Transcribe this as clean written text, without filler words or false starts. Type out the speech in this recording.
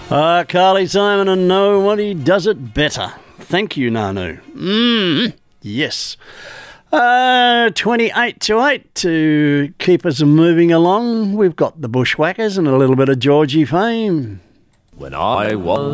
Carly Simon and Nobody Does It Better. Thank you, Nanu. Yes. 28 to 8 to keep us moving along. We've got the Bushwhackers and a little bit of Georgie fame. When I was